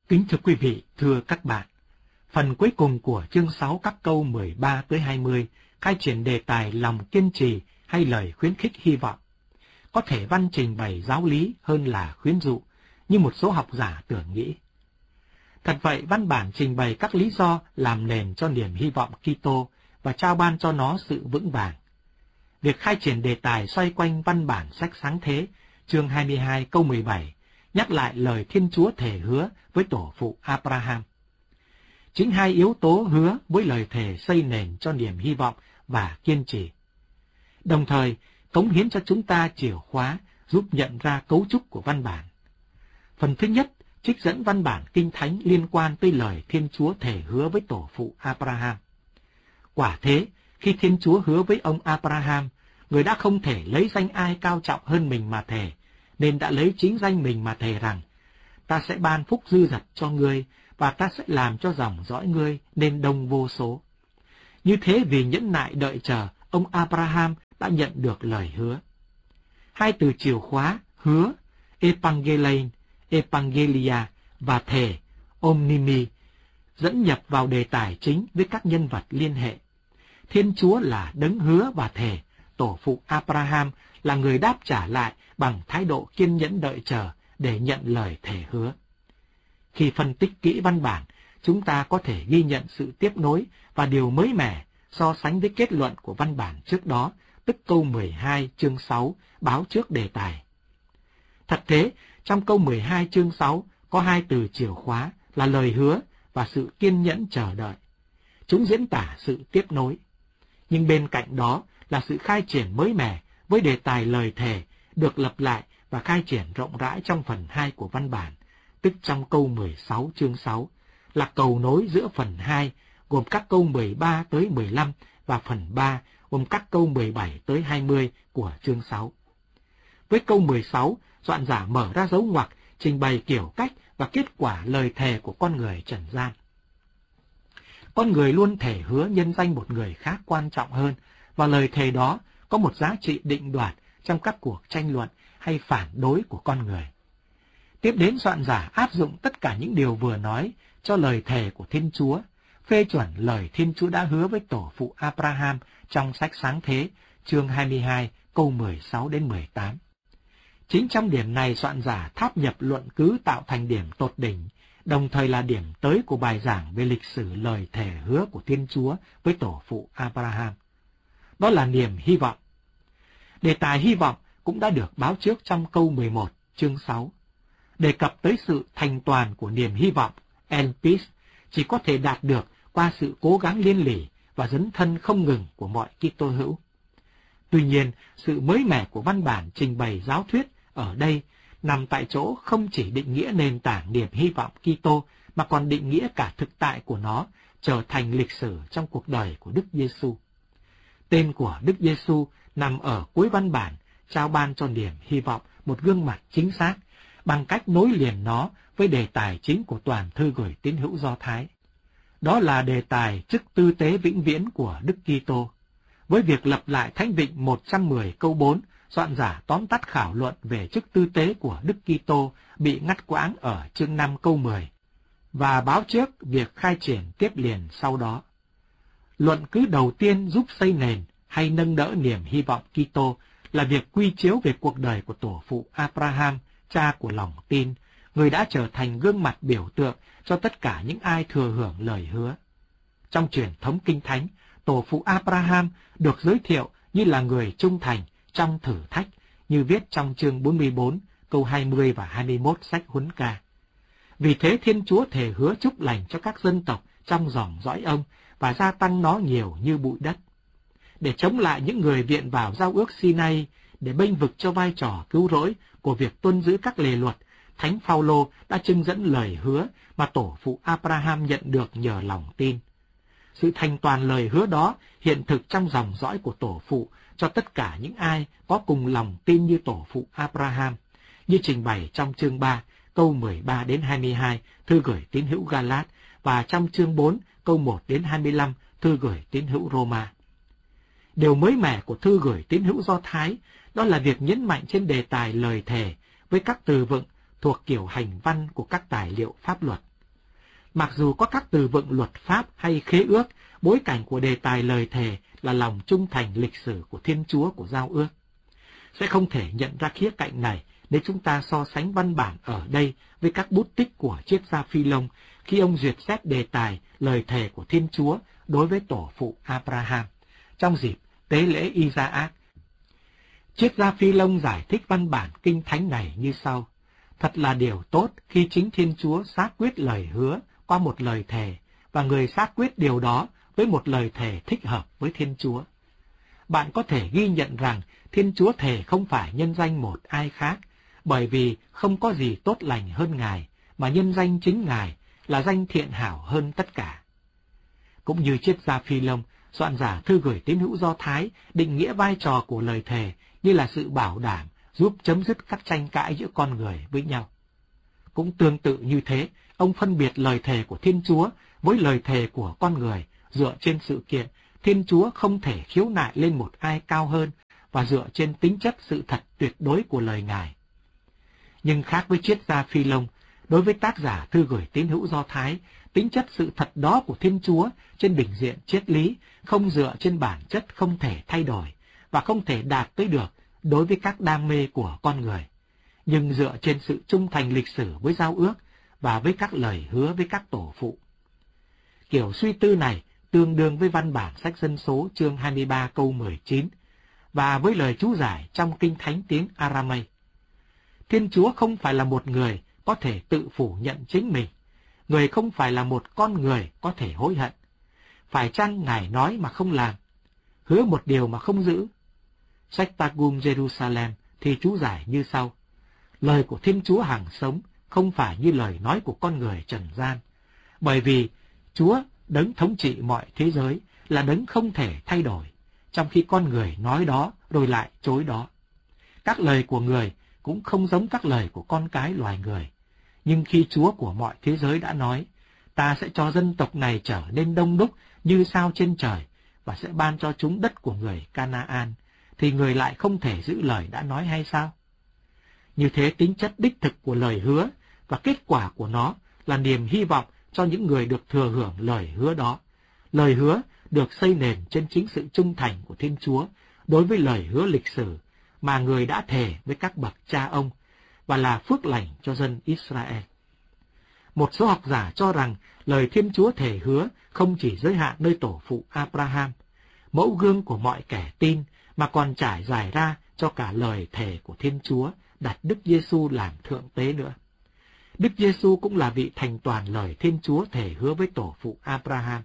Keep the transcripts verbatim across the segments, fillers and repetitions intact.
Kính thưa quý vị, thưa các bạn, phần cuối cùng của chương sáu các câu mười ba tới hai mươi khai triển đề tài lòng kiên trì hay lời khuyến khích hy vọng. Có thể văn trình bày giáo lý hơn là khuyến dụ, như một số học giả tưởng nghĩ. Thật vậy, văn bản trình bày các lý do làm nền cho niềm hy vọng Kitô và trao ban cho nó sự vững vàng. Việc khai triển đề tài xoay quanh văn bản sách Sáng Thế, chương hai mươi hai câu mười bảy, nhắc lại lời Thiên Chúa thề hứa với tổ phụ Abraham. Chính hai yếu tố hứa với lời thề xây nền cho niềm hy vọng và kiên trì. Đồng thời, cống hiến cho chúng ta chìa khóa giúp nhận ra cấu trúc của văn bản. Phần thứ nhất, trích dẫn văn bản Kinh Thánh liên quan tới lời Thiên Chúa thề hứa với tổ phụ Abraham. Quả thế, khi Thiên Chúa hứa với ông Abraham, người đã không thể lấy danh ai cao trọng hơn mình mà thề, nên đã lấy chính danh mình mà thề rằng, ta sẽ ban phúc dư dật cho ngươi, và ta sẽ làm cho dòng dõi ngươi nên đông vô số. Như thế vì nhẫn nại đợi chờ, ông Abraham đã nhận được lời hứa. Hai từ chìa khóa, hứa, Evangelion, Evangelia và thề, Omnimi, dẫn nhập vào đề tài chính với các nhân vật liên hệ. Thiên Chúa là đấng hứa và thề, tổ phụ Abraham là người đáp trả lại bằng thái độ kiên nhẫn đợi chờ để nhận lời thề hứa. Khi phân tích kỹ văn bản, chúng ta có thể ghi nhận sự tiếp nối và điều mới mẻ so sánh với kết luận của văn bản trước đó, tức câu mười hai chương sáu báo trước đề tài. Thật thế, trong câu mười hai chương sáu có hai từ chìa khóa là lời hứa và sự kiên nhẫn chờ đợi. Chúng diễn tả sự tiếp nối. Nhưng bên cạnh đó là sự khai triển mới mẻ với đề tài lời thề được lặp lại và khai triển rộng rãi trong phần hai của văn bản, tức trong câu mười sáu chương sáu, là cầu nối giữa phần hai gồm các câu mười ba tới mười lăm và phần ba gồm các câu mười bảy tới hai mươi của chương sáu. Với câu mười sáu, soạn giả mở ra dấu ngoặc trình bày kiểu cách và kết quả lời thề của con người trần gian. Con người luôn thể hứa nhân danh một người khác quan trọng hơn, và lời thề đó có một giá trị định đoạt trong các cuộc tranh luận hay phản đối của con người. Tiếp đến, soạn giả áp dụng tất cả những điều vừa nói cho lời thề của Thiên Chúa, phê chuẩn lời Thiên Chúa đã hứa với tổ phụ Abraham trong sách Sáng Thế, chương hai mươi hai, câu mười sáu đến mười tám. Chính trong điểm này, soạn giả tháp nhập luận cứ tạo thành điểm tột đỉnh, đồng thời là điểm tới của bài giảng về lịch sử lời thề hứa của Thiên Chúa với tổ phụ Abraham. Đó là niềm hy vọng. Đề tài hy vọng cũng đã được báo trước trong câu mười một, chương sáu. Đề cập tới sự thành toàn của niềm hy vọng, Elpis, chỉ có thể đạt được qua sự cố gắng liên lỉ và dấn thân không ngừng của mọi Kitô hữu. Tuy nhiên, sự mới mẻ của văn bản trình bày giáo thuyết ở đây nằm tại chỗ không chỉ định nghĩa nền tảng niềm hy vọng Kitô, mà còn định nghĩa cả thực tại của nó trở thành lịch sử trong cuộc đời của Đức Giêsu. Tên của Đức Giêsu nằm ở cuối văn bản, trao ban cho niềm hy vọng một gương mặt chính xác, bằng cách nối liền nó với đề tài chính của toàn thư gửi tín hữu Do Thái. Đó là đề tài chức tư tế vĩnh viễn của Đức Kitô. Với việc lập lại Thánh Vịnh một trăm mười câu bốn, soạn giả tóm tắt khảo luận về chức tư tế của Đức Kitô bị ngắt quãng ở chương năm câu mười, và báo trước việc khai triển tiếp liền sau đó. Luận cứ đầu tiên giúp xây nền hay nâng đỡ niềm hy vọng Kitô là việc quy chiếu về cuộc đời của tổ phụ Abraham, cha của lòng tin, người đã trở thành gương mặt biểu tượng cho tất cả những ai thừa hưởng lời hứa. Trong truyền thống Kinh Thánh, tổ phụ Abraham được giới thiệu như là người trung thành trong thử thách, như viết trong chương bốn mươi bốn, câu hai mươi và hai mươi mốt sách Huấn Ca. Vì thế Thiên Chúa thề hứa chúc lành cho các dân tộc trong dòng dõi ông và gia tăng nó nhiều như bụi đất. Để chống lại những người viện vào giao ước Sinai, để bênh vực cho vai trò cứu rỗi của việc tuân giữ các lề luật, Thánh Phaolô đã trưng dẫn lời hứa mà tổ phụ Abraham nhận được nhờ lòng tin. Sự thành toàn lời hứa đó hiện thực trong dòng dõi của tổ phụ cho tất cả những ai có cùng lòng tin như tổ phụ Abraham, như trình bày trong chương ba, câu mười ba đến hai mươi hai, thư gửi tín hữu Galat, và trong chương bốn, câu một đến hai mươi lăm, thư gửi tín hữu Roma. Điều mới mẻ của thư gửi tín hữu Do Thái đó là việc nhấn mạnh trên đề tài lời thề với các từ vựng thuộc kiểu hành văn của các tài liệu pháp luật. Mặc dù có các từ vựng luật pháp hay khế ước, bối cảnh của đề tài lời thề là lòng trung thành lịch sử của Thiên Chúa của giao ước. Sẽ không thể nhận ra khía cạnh này nếu chúng ta so sánh văn bản ở đây với các bút tích của triết gia Phi-lông khi ông duyệt xét đề tài lời thề của Thiên Chúa đối với tổ phụ Abraham trong dịp tế lễ Isaac. Triết gia Phi-lông giải thích văn bản kinh thánh này như sau: thật là điều tốt khi chính Thiên Chúa xác quyết lời hứa qua một lời thề, và người xác quyết điều đó với một lời thề thích hợp với Thiên Chúa. Bạn có thể ghi nhận rằng Thiên Chúa thề không phải nhân danh một ai khác, bởi vì không có gì tốt lành hơn Ngài, mà nhân danh chính Ngài là danh thiện hảo hơn tất cả. Cũng như triết gia Phi-lông, soạn giả thư gửi tín hữu Do Thái định nghĩa vai trò của lời thề như là sự bảo đảm giúp chấm dứt các tranh cãi giữa con người với nhau. Cũng tương tự như thế, ông phân biệt lời thề của Thiên Chúa với lời thề của con người dựa trên sự kiện Thiên Chúa không thể khiếu nại lên một ai cao hơn và dựa trên tính chất sự thật tuyệt đối của lời Ngài. Nhưng khác với triết gia Phi-lông, đối với tác giả thư gửi tín hữu Do Thái, tính chất sự thật đó của Thiên Chúa trên bình diện triết lý không dựa trên bản chất không thể thay đổi và không thể đạt tới được đối với các đam mê của con người, nhưng dựa trên sự trung thành lịch sử với giao ước và với các lời hứa với các tổ phụ. Kiểu suy tư này tương đương với văn bản sách Dân số chương hai mươi ba câu mười chín và với lời chú giải trong Kinh Thánh tiếng Aramay. Thiên Chúa không phải là một người có thể tự phủ nhận chính mình. Người không phải là một con người có thể hối hận. Phải chăng Ngài nói mà không làm, hứa một điều mà không giữ? Sách Targum Jerusalem thì chú giải như sau: lời của Thiên Chúa hằng sống không phải như lời nói của con người trần gian, bởi vì Chúa đấng thống trị mọi thế giới là đấng không thể thay đổi, trong khi con người nói đó rồi lại chối đó. Các lời của người cũng không giống các lời của con cái loài người. Nhưng khi Chúa của mọi thế giới đã nói, ta sẽ cho dân tộc này trở nên đông đúc như sao trên trời, và sẽ ban cho chúng đất của người Canaan, thì người lại không thể giữ lời đã nói hay sao? Như thế tính chất đích thực của lời hứa và kết quả của nó là niềm hy vọng cho những người được thừa hưởng lời hứa đó. Lời hứa được xây nền trên chính sự trung thành của Thiên Chúa đối với lời hứa lịch sử mà người đã thề với các bậc cha ông, và là phước lành cho dân Israel. Một số học giả cho rằng lời Thiên Chúa thề hứa không chỉ giới hạn nơi tổ phụ Abraham, mẫu gương của mọi kẻ tin, mà còn trải dài ra cho cả lời thề của Thiên Chúa đặt Đức Giêsu làm thượng tế nữa. Đức Giêsu cũng là vị thành toàn lời Thiên Chúa thề hứa với tổ phụ Abraham.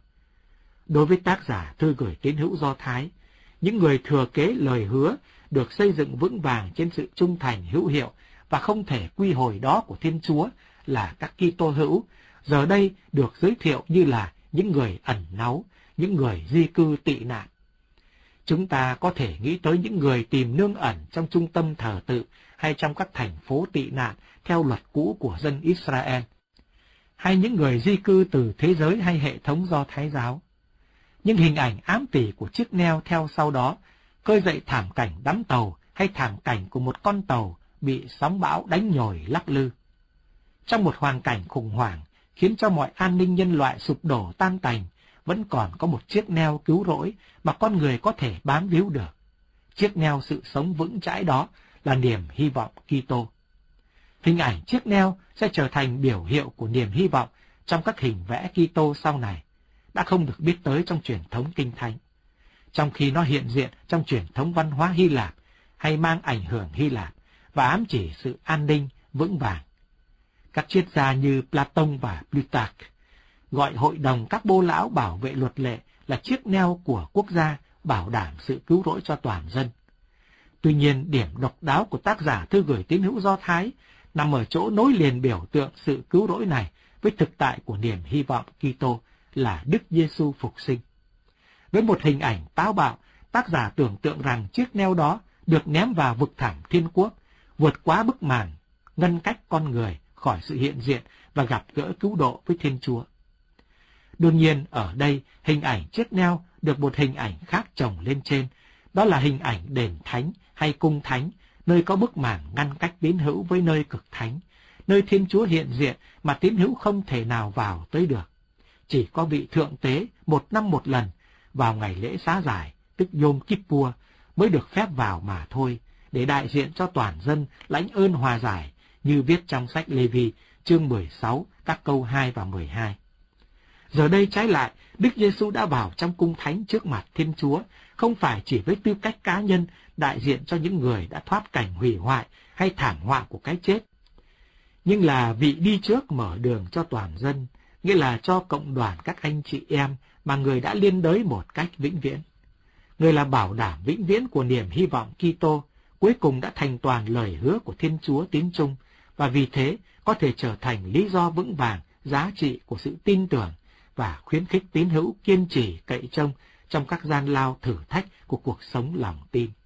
Đối với tác giả thư gửi tín hữu Do Thái, những người thừa kế lời hứa được xây dựng vững vàng trên sự trung thành hữu hiệu và không thể quy hồi đó của Thiên Chúa là các Kitô hữu, giờ đây được giới thiệu như là những người ẩn náu, những người di cư tị nạn. Chúng ta có thể nghĩ tới những người tìm nương ẩn trong trung tâm thờ tự hay trong các thành phố tị nạn theo luật cũ của dân Israel, hay những người di cư từ thế giới hay hệ thống Do Thái giáo. Nhưng hình ảnh ám tỉ của chiếc neo theo sau đó khơi dậy thảm cảnh đắm tàu hay thảm cảnh của một con tàu bị sóng bão đánh nhồi lắc lư. Trong một hoàn cảnh khủng hoảng khiến cho mọi an ninh nhân loại sụp đổ tan tành, vẫn còn có một chiếc neo cứu rỗi mà con người có thể bám víu được. Chiếc neo sự sống vững chãi đó là niềm hy vọng Kitô. Hình ảnh chiếc neo sẽ trở thành biểu hiệu của niềm hy vọng trong các hình vẽ Kitô sau này, đã không được biết tới trong truyền thống Kinh Thánh, trong khi nó hiện diện trong truyền thống văn hóa Hy Lạp hay mang ảnh hưởng Hy Lạp và ám chỉ sự an ninh vững vàng. Các triết gia như Platon và Plutarch gọi hội đồng các bô lão bảo vệ luật lệ là chiếc neo của quốc gia bảo đảm sự cứu rỗi cho toàn dân. Tuy nhiên, điểm độc đáo của tác giả thư gửi tín hữu Do Thái nằm ở chỗ nối liền biểu tượng sự cứu rỗi này với thực tại của niềm hy vọng Kitô là Đức Giêsu phục sinh. Với một hình ảnh táo bạo, tác giả tưởng tượng rằng chiếc neo đó được ném vào vực thẳm thiên quốc, vượt quá bức màn, ngăn cách con người khỏi sự hiện diện và gặp gỡ cứu độ với Thiên Chúa. Đương nhiên, ở đây, hình ảnh chiếc neo được một hình ảnh khác chồng lên trên, đó là hình ảnh đền thánh hay cung thánh, nơi có bức màn ngăn cách tín hữu với nơi cực thánh, nơi Thiên Chúa hiện diện mà tín hữu không thể nào vào tới được. Chỉ có vị thượng tế một năm một lần vào ngày lễ xá giải, tức Yom Kippur, mới được phép vào mà thôi, để đại diện cho toàn dân lãnh ơn hòa giải, như viết trong sách Lê-vi, chương mười sáu, các câu hai và mười hai. Giờ đây trái lại, Đức Giêsu đã vào trong cung thánh trước mặt Thiên Chúa, không phải chỉ với tư cách cá nhân đại diện cho những người đã thoát cảnh hủy hoại hay thảm họa của cái chết, nhưng là vị đi trước mở đường cho toàn dân, nghĩa là cho cộng đoàn các anh chị em mà người đã liên đới một cách vĩnh viễn. Người là bảo đảm vĩnh viễn của niềm hy vọng Kitô, cuối cùng đã thành toàn lời hứa của Thiên Chúa tín trung, và vì thế có thể trở thành lý do vững vàng, giá trị của sự tin tưởng và khuyến khích tín hữu kiên trì cậy trông trong các gian lao thử thách của cuộc sống lòng tin.